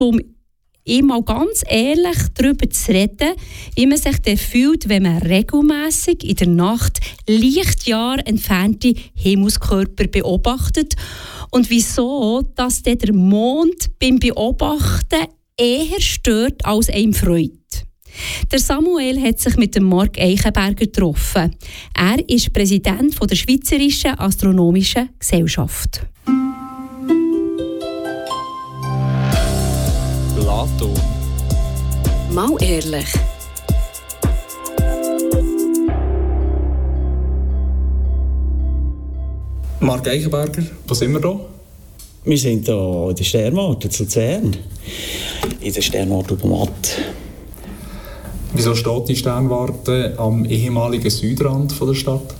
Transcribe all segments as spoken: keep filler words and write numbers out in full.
um einmal ganz ehrlich darüber zu reden, wie man sich dann fühlt, wenn man regelmässig in der Nacht Lichtjahre entfernte Himmelskörper beobachtet und wieso, dass dann der Mond beim Beobachten eher stört als einem freut. Der Samuel hat sich mit dem Marc Eichenberger getroffen. Er ist Präsident der Schweizerischen Astronomischen Gesellschaft. Plato. Mal ehrlich. Marc Eichenberger, wo sind wir hier? Wir sind hier in der Sternwarte zu Luzern. In der Sternwarte Obermatt. Wieso steht die Sternwarte am ehemaligen Südrand der Stadt?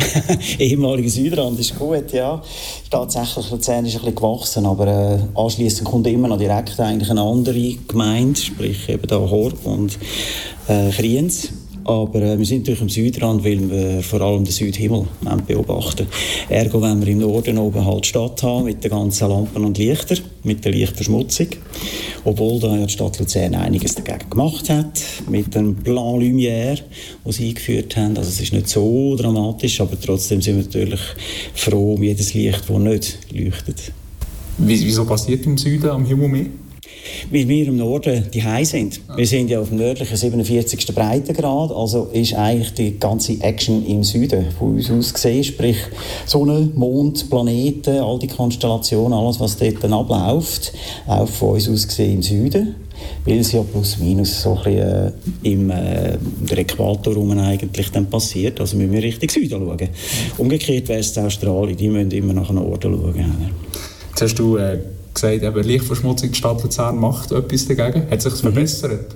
Ehemaliger Südrand ist gut, ja. Tatsächlich, Luzern ist ein bisschen gewachsen, aber äh, anschliessend kommt immer noch direkt eigentlich eine andere Gemeinde, sprich eben da Horb und äh, Kriens. Aber äh, wir sind natürlich am Südrand, weil wir vor allem den Südhimmel beobachten. Ergo, wenn wir im Norden oben halt die Stadt haben, mit den ganzen Lampen und Lichtern, mit der Lichtverschmutzung. Obwohl da ja die Stadt Luzern einiges dagegen gemacht hat, mit dem Plan Lumière, den sie eingeführt haben. Also es ist nicht so dramatisch, aber trotzdem sind wir natürlich froh um jedes Licht, das nicht leuchtet. Wieso passiert im Süden am Himmel mehr? Weil wir im Norden die High sind. Wir sind ja auf dem nördlichen siebenundvierzigsten Breitengrad, also ist eigentlich die ganze Action im Süden von uns aus gesehen, sprich Sonne, Mond, Planeten, all die Konstellationen, alles was dort dann abläuft, läuft von uns aus gesehen im Süden, weil es ja plus minus so ein bisschen äh, im äh, der Äquator rum eigentlich dann passiert, also müssen wir Richtung Süden schauen. Umgekehrt wäre es Australien, die müssen immer nach Norden schauen. Jetzt hast du äh gesagt, eben Lichtverschmutzung, die Stadt Luzern macht etwas dagegen. Hat sich das verbessert?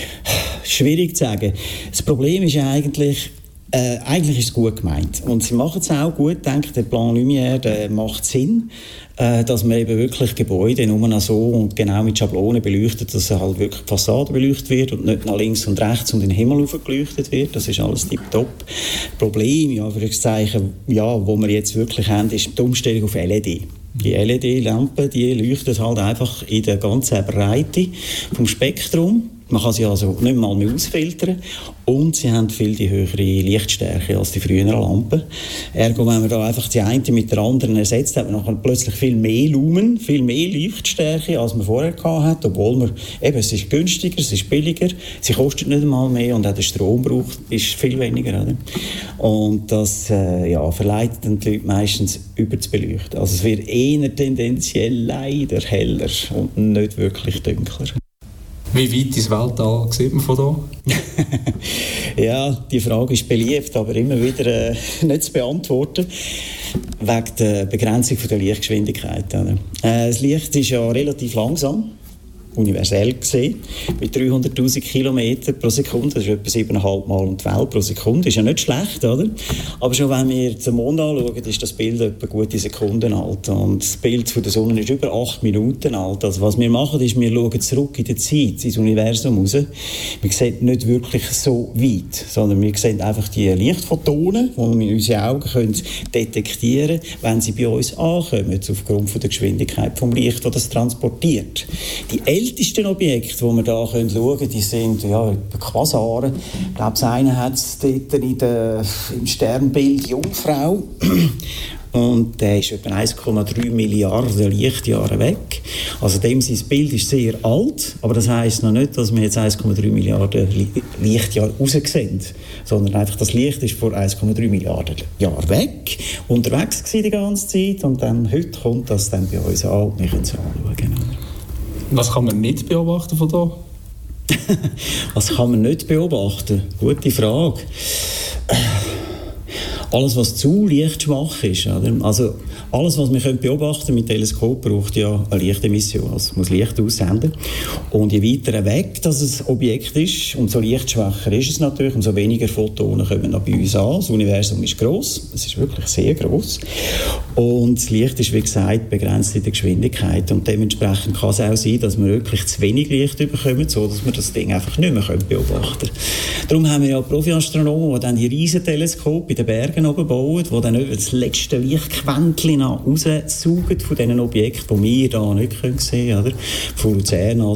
Schwierig zu sagen. Das Problem ist eigentlich, äh, eigentlich ist es gut gemeint. Und sie machen es auch gut. Ich denke, der Plan Lumière, der macht Sinn, äh, dass man eben wirklich Gebäude nur noch so und genau mit Schablonen beleuchtet, dass halt wirklich die Fassade beleuchtet wird und nicht nach links und rechts und in den Himmel geleuchtet wird. Das ist alles tipptopp. Problem, ja, für das Zeichen, ja, wo wir jetzt wirklich haben, ist die Umstellung auf L E D. Die L E D-Lampen, die leuchten halt einfach in der ganzen Breite vom Spektrum. Man kann sie also nicht mal mehr ausfiltern. Und sie haben viel die höhere Lichtstärke als die früheren Lampen. Ergo, wenn man da einfach die eine mit der anderen ersetzt, hat man dann plötzlich viel mehr Lumen, viel mehr Lichtstärke, als man vorher hatte. Obwohl man, eben, es ist günstiger, es ist billiger, sie kostet nicht einmal mehr und auch der Stromverbrauch ist viel weniger. Oder? Und das äh, ja, verleitet dann die Leute meistens über zu beleuchten. Also es wird eher tendenziell leider heller und nicht wirklich dunkler. Wie weit ins Weltall sieht man von hier? Ja, die Frage ist beliebt, aber immer wieder äh, nicht zu beantworten. Wegen der Begrenzung der Lichtgeschwindigkeit. Äh, das Licht ist ja relativ langsam, universell gesehen, mit dreihunderttausend Kilometer pro Sekunde. Das ist etwa siebeneinhalb Mal um die Welt pro Sekunde. Ist ja nicht schlecht, oder? Aber schon wenn wir den Mond anschauen, ist das Bild etwa gute Sekunden alt. Und das Bild von der Sonne ist über acht Minuten alt. Also was wir machen, ist, wir schauen zurück in die Zeit, ins Universum raus. Wir sehen nicht wirklich so weit, sondern wir sehen einfach die Lichtphotonen, die wir mit unseren Augen können detektieren können, wenn sie bei uns ankommen, aufgrund von der Geschwindigkeit des Lichts, das das transportiert. Die Die ältesten Objekte, die wir hier schauen können, die sind ja, Quasare. Ich glaube, das eine hat es dort in der, im Sternbild Jungfrau. Und der ist etwa eins Komma drei Milliarden Lichtjahre weg. Also dem sein Bild ist sehr alt, aber das heisst noch nicht, dass wir jetzt eins Komma drei Milliarden Lichtjahre raussehen, sondern einfach das Licht ist vor eins Komma drei Milliarden Jahren weg, unterwegs gewesen die ganze Zeit und dann heute kommt das dann bei uns an und wir können es anschauen. Was kann man nicht beobachten von hier? Was kann man nicht beobachten? Gute Frage. Alles, was zu lichtschwach ist. Oder? Also alles, was wir beobachten können mit Teleskop, braucht ja eine Lichtemission. Also es muss Licht aussenden. Und je weiter weg das ein Objekt ist, umso lichtschwächer ist es natürlich, umso weniger Photonen kommen bei uns an. Das Universum ist gross, es ist wirklich sehr gross. Und das Licht ist, wie gesagt, begrenzt in der Geschwindigkeit. Und dementsprechend kann es auch sein, dass wir wirklich zu wenig Licht bekommen, sodass wir das Ding einfach nicht mehr beobachten können. Darum haben wir ja Profi-Astronomen, die dann die riesen Teleskope in den Bergen Bergen oben bauen, die dann über das letzte Lichtquäntchen raussaugen von diesen Objekten, die wir hier nicht sehen können, oder? Von Luzern